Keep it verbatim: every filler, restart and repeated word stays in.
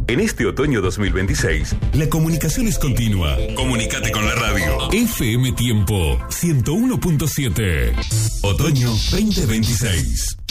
En este otoño dos mil veintiséis, la comunicación es continua. Comunicate con la radio. F M Tiempo ciento uno punto siete. Otoño veinte veintiséis.